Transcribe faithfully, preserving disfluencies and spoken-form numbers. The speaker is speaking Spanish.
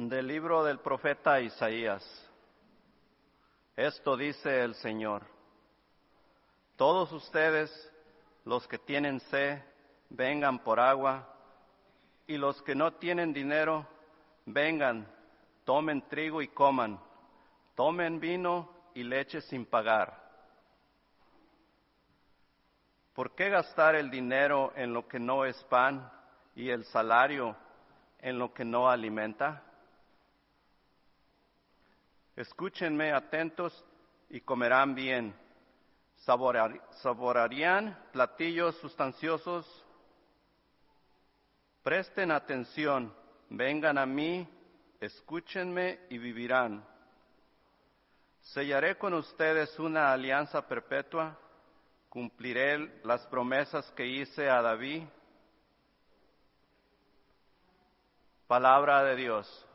Del libro del profeta Isaías. Esto dice el Señor: todos ustedes, los que tienen sed, vengan por agua, y los que no tienen dinero, vengan, tomen trigo y coman, tomen vino y leche sin pagar. ¿Por qué gastar el dinero en lo que no es pan y el salario en lo que no alimenta? Escúchenme atentos y comerán bien. Saborear, saborearían platillos sustanciosos. Presten atención, vengan a mí, escúchenme y vivirán. Sellaré con ustedes una alianza perpetua, cumpliré las promesas que hice a David. Palabra de Dios.